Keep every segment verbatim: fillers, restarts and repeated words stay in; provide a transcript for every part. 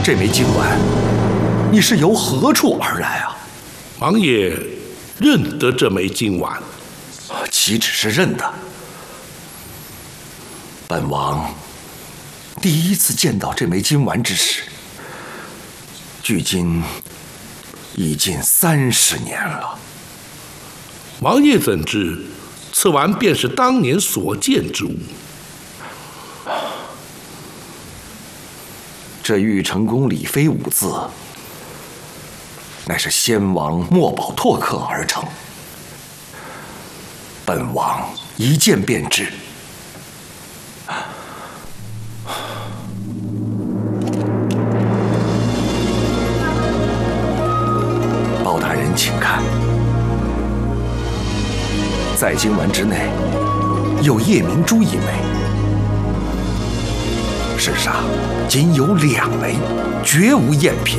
这枚金丸，你是由何处而来啊？ 王爷认得这枚金丸？ 岂止是认得，本王第一次见到这枚金丸之时，距今已近三十年了。 王爷怎知此丸便是当年所见之物？ 这玉成宫李妃五字，乃是先王墨宝拓刻而成，本王一见便知。包大人，请看，在金丸之内有夜明珠一枚。世上仅有两枚，绝无赝品。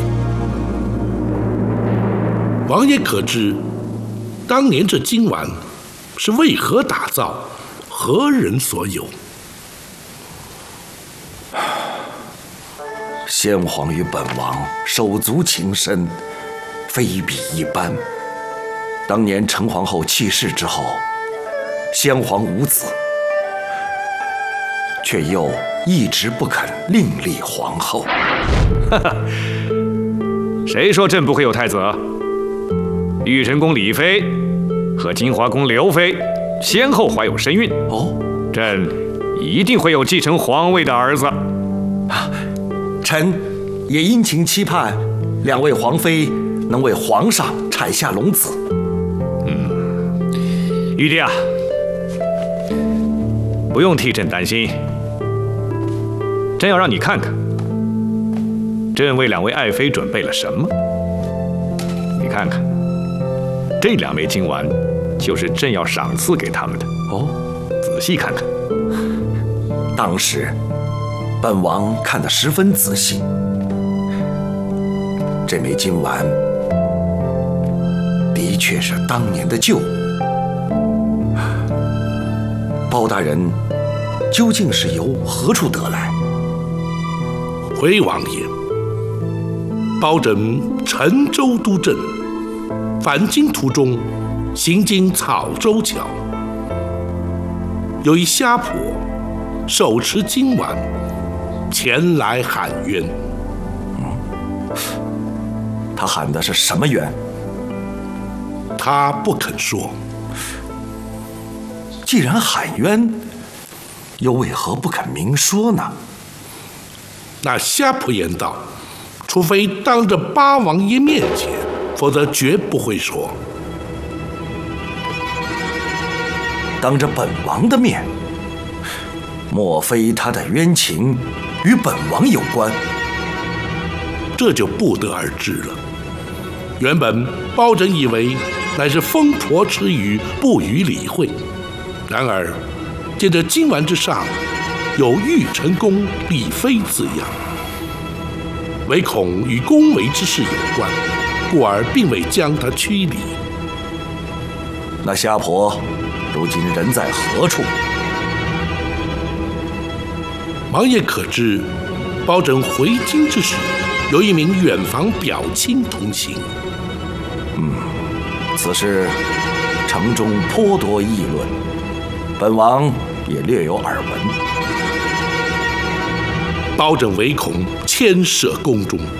王爷可知，当年这金丸是为何打造，何人所有？ 先皇与本王手足情深，非比一般。当年成皇后去世之后，先皇无子，却又一直不肯另立皇后。 哈哈，谁说朕不会有太子？玉成宫李妃和金华宫刘妃先后怀有身孕， 哦， 朕一定会有继承皇位的儿子。 啊，臣也殷勤期盼两位皇妃能为皇上产下龙子。 嗯，玉帝啊，不用替朕担心。朕要让你看看，朕为两位爱妃准备了什么。你看看，这两枚金丸，就是朕要赏赐给他们的。 哦， 仔细看看。 当时，本王看得十分仔细。这枚金丸，的确是当年的旧物。包大人，究竟是由何处得来？ 回王爷，包拯沉舟督政，返京途中行经草洲桥，有一虾婆手持金丸前来喊冤。 嗯，他喊的是什么冤？ 他不肯说。 既然喊冤，又为何不肯明说呢？ 那虾婆言道：“除非当着八王爷面前，否则绝不会说。” 当着本王的面，莫非他的冤情与本王有关？ 这就不得而知了。原本包拯以为乃是疯婆痴语，不予理会。然而，见这金丸之上有玉成宫李妃字样，唯恐与宫闱之事有关，故而并未将他驱离。 那虾婆如今人在何处？ 王爷可知，包拯回京之时，有一名远房表亲同行。 嗯，此事城中颇多议论，本王也略有耳闻。 包拯唯恐牵涉宫中，